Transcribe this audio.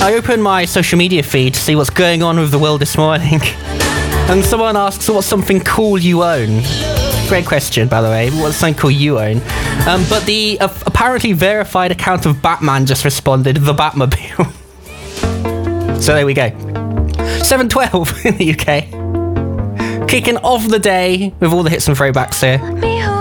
I opened my social media feed to see what's going on with the world this morning. And someone asks, what's something cool you own? Great question, by the way. What's something cool you own? But the apparently verified account of Batman just responded, the Batmobile. So there we go. 7:12 in the UK. Kicking off the day with all the hits and throwbacks here.